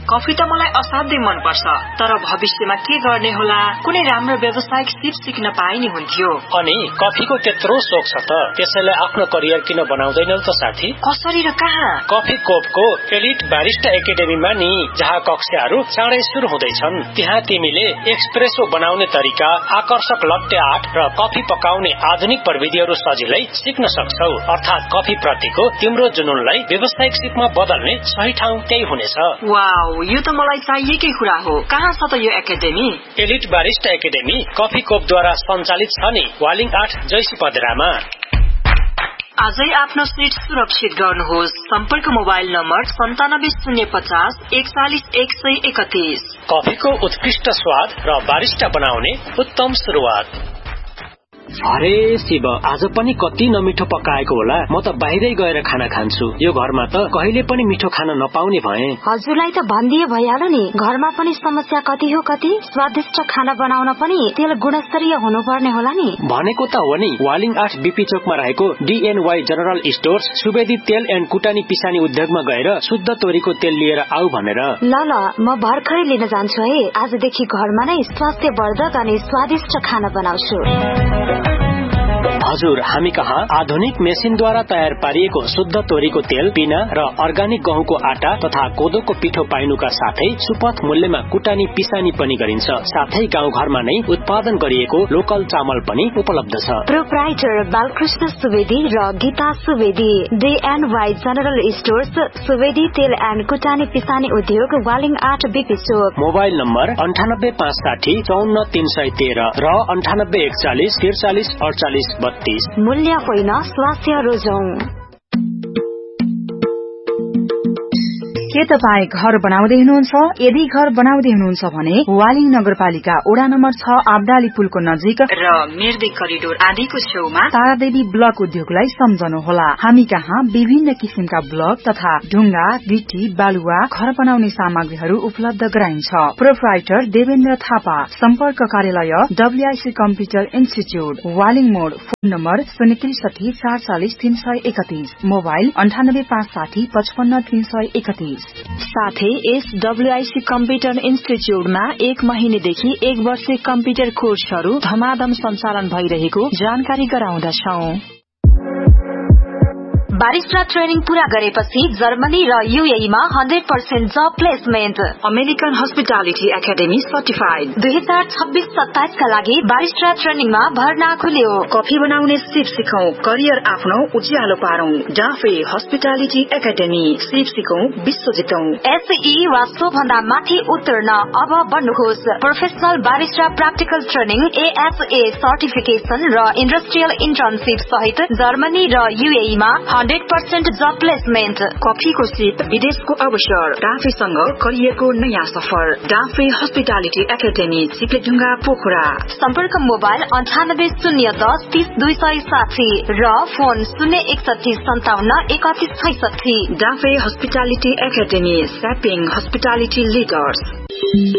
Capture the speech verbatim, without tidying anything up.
Coffee त मलाई असाध्यै मन पर्छ, तर भविष्यमा के गर्ने होला, कुनै राम्रो व्यावसायिक सिप सिक्न पाए नि हुन्थ्यो। अनि कफीको त्यत्रो सोख छ त त्यसैले आफ्नो करियर किन बनाउँदैनौ त साथी? कसरी र कहाँ? कफी कोपको एलिट बारिस्टा एकाडेमीमा नि, जहाँ कक्षाहरू चाँडै सुरु हुँदैछन्। त्यहाँ तिमीले एक्सप्रेसो बनाउने तरिका, आकर्षक लट्टे आर्ट र कफी पकाउने आधुनिक प्रविधिहरू सजिलै सिक्न सक्छौ। अर्थात् कफी प्रतिको तिम्रो जुनूनलाई व्यावसायिक सिपमा बदल्ने सही ठाउँ त्यही हुनेछ। वाउ, यो त मलाई चाहिएकै कुरा हो। कहाँ छ त यो academy? Elite barista academy coffee कोपद्वारा सञ्चालित छ नि, वालिङ आठ जैसी पदरामा। आजै आफ्नो सिट सुरक्षित गर्नुहोस्। सम्पर्क मोबाइल नम्बर सन्तानब्बे शून्य पचास एकचालिस एक सय एकतीस। कफीको उत्कृष्ट स्वाद र बारिस्टा बनाउने उत्तम सुरुवात। अरे शिव, आज पनि कति नमिठो पकाएको होला। म त बाहिरै गएर खाना खान्छु। यो घरमा त कहिले पनि मिठो खाना नपाउने भए। हजुरलाई त भनिदिए भइहाल्यो नि, घरमा पनि समस्या कति हो कति। स्वादिष्ट खाना बनाउन पनि तेल गुणस्तरीय हुनुपर्ने होला नि। भनेको त हो नि, वालिङ आठ बीपी चोकमा रहेको डीएनवाई जनरल स्टोर्स सुवेदी तेल एन्ड कुटानी पिसानी उद्योगमा गएर शुद्ध तोरीको तेल लिएर आऊ भनेर। ल ल, म भर्खरै लिन जान्छु है। आजदेखि घरमा नै स्वास्थ्यवर्धक अनि स्वादिष्ट खाना बनाउँछु। हजुर, हामी कहाँ आधुनिक मेसिनद्वारा तयार पारिएको शुद्ध तोरीको तेल, पिना र अर्गानिक गहुँको आटा तथा कोदोको पिठो पाइनुका साथै सुपथ मूल्यमा कुटानी पिसानी पनि गरिन्छ। साथै गाउँ घरमा नै उत्पादन गरिएको लोकल चामल पनि उपलब्ध छ। प्रोप्राइटर बालकृष्ण सुवेदी र गीता सुवेदी, डीएनवाई जनरल स्टोर्स, सुवेदी तेल एन्ड कुटानी पिसानी उद्योग, वालिङ आठ बीपी चोक। मोबाइल नम्बर अन्ठानब्बे पाँच साठी चौन्न तीन सय तेह्र र अन्ठानब्बे एकचालिस त्रिचालिस अडचालिस बत्तीस। मूल्य होइन, स्वास्थ्य रोजौं। के तपाईँ घर बनाउँदै हुनुहुन्छ? यदि घर बनाउँदै हुनुहुन्छ भने वालिङ नगरपालिका वडा नम्बर छ आब्दाली पुलको नजिक र मिर्दी करिडोर आदिको छेउमा तारादेवी ब्लक उद्योगलाई सम्झनुहोला। हामी कहाँ विभिन्न किसिमका ब्लक तथा ढुङ्गा, गिटी, बालुवा, घर बनाउने सामग्रीहरू उपलब्ध गराइन्छ। प्रोप्राइटर देवेन्द्र थापा। सम्पर्क कार्यालय डब्ल्यूआईसी कम्प्युटर इन्स्टिच्यूट, वालिङ मोड। फोन नम्बर शून्य त्रिसठी चार चालिस तीन सय एकतीस। मोबाइल अन्ठानब्बे पाँच साठी पचपन्न तीन सय एकतीस। साथै यस डब्ल्यूआईसी कम्प्युटर इन्स्टिच्यूटमा एक महिनेदेखि एक वर्षे कम्प्युटर कोर्सहरू धमाधम सञ्चालन भइरहेको जानकारी गराउँदछौं। बारिस्टा ट्रेनिङ पूरा गरेपछि जर्मनी र यूएईमा हन्ड्रेड पर्सेन्ट जब placement. American hospitality academy certified. दुई हजार छब्बीस सत्ताइसका लागि बारिस्टा ट्रेनिङमा भर्ना खुल्यो। कफी बनाउने सिप सिकौं, करियर आफ्नो उज्यालो पारौं। डाफे हस्पिटालिटी एकाडेमी, सिप सिकौं, विश्व जितौं। एसई वा सोभन्दा माथि उतर्न अब बन्नुहोस्। Professional barista practical training, ASA certification र इन्डस्ट्रियल इन्टर्नशिप सहित जर्मनी र यूएईमा हन्ड्रेड पर्सेन्ट जब प्लेसमेन्ट। कफीको सिप, विदेशको अवसर, डाफेसँग करियरको नयाँ सफर। Dafe hospitality academy, सिप्लेढुङ्गा, Pokhara. सम्पर्क मोबाइल अन्ठानब्बे शून्य दस तीस दुई सय साठी र फोन शून्य एकसठी सन्ताउन्न एकतिस छैसठी। Dafe hospitality academy, स्यापिङ hospitality leaders.